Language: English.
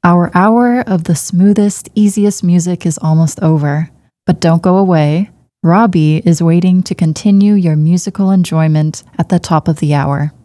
Our hour of the smoothest, easiest music is almost over. But don't go away. Robbie is waiting to continue your musical enjoyment at the top of the hour.